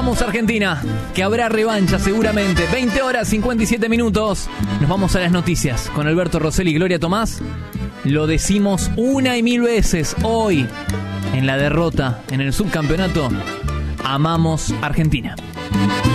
Amamos Argentina, que habrá revancha seguramente. 20 horas 57 minutos. Nos vamos a las noticias con Alberto Rosell y Gloria Tomás. Lo decimos una y mil veces hoy en la derrota en el subcampeonato. Amamos Argentina.